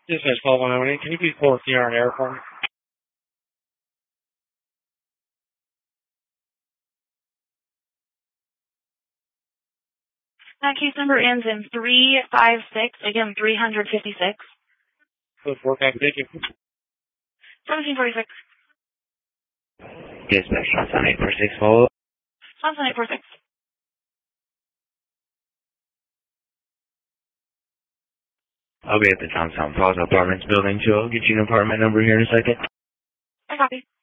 Dispatch call 108. Can you please pull a CR and air for me? That case number ends in 356, again 356. Good work, thank you. 1746. Dispatch, Johnson 846, follow up. Johnson 846. I'll be at the Johnstown Plaza Apartments building too. I'll get you an apartment number here in a second. I copy.